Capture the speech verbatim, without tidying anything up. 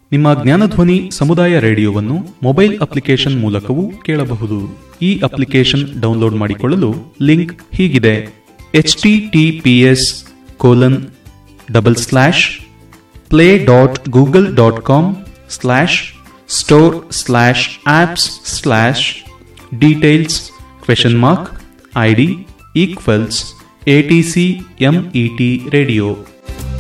ನಿಮ್ಮ ಜ್ಞಾನಧ್ವನಿ ಸಮುದಾಯ ರೇಡಿಯೋವನ್ನು mobile application ಮೂಲಕವೂ ಕೇಳಬಹುದು. ಈ ಅಪ್ಲಿಕೇಶನ್ ಡೌನ್ಲೋಡ್ ಮಾಡಿಕೊಳ್ಳಲು ಲಿಂಕ್ ಹೀಗಿದೆ: H T T P S colon double slash play dot Google dot com slash store slash apps slash details question mark I D equals A T C M E T radio.